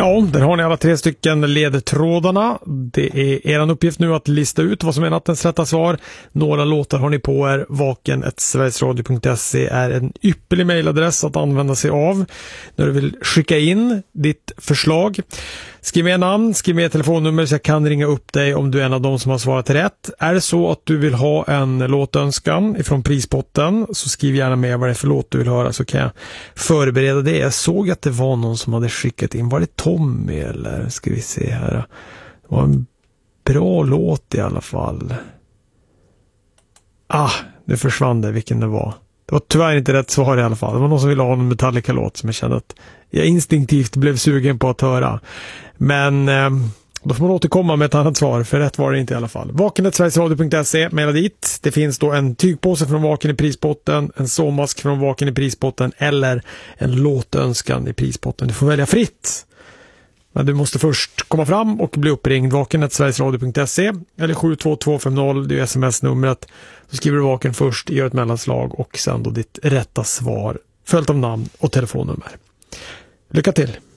Ja, där har ni alla 3 stycken ledtrådarna. Det är er uppgift nu att lista ut vad som är nattens rätta svar. Några låtar har ni på er. vaken@sverigesradio.se är en ypperlig mejladress att använda sig av när du vill skicka in ditt förslag. Skriv med namn, skriv med telefonnummer så jag kan ringa upp dig om du är en av dem som har svarat rätt. Är det så att du vill ha en låtönskan ifrån prispotten så skriv gärna med vad det är för låt du vill höra så kan jag förbereda det. Jag såg att det var någon som hade skickat in. Var det Tommy eller? Ska vi se här. Det var en bra låt i alla fall. Det försvann det vilken det var. Det var tyvärr inte rätt svar i alla fall. Det var någon som ville ha en Metallica-låt som jag kände att jag instinktivt blev sugen på att höra. Men då får man återkomma med ett annat svar, för rätt var det inte i alla fall. vaken@sverigesradio.se, mejla dit. Det finns då en tygpåse från Vaken i prispotten, en såmask från Vaken i prispotten eller en låtönskan i prispotten. Du får välja fritt. Men du måste först komma fram och bli uppringd. vaken@sverigesradio.se eller 72250, det är sms-numret. Så skriver du Vaken först, gör ett mellanslag och sen då ditt rätta svar följt av namn och telefonnummer. Lycka till!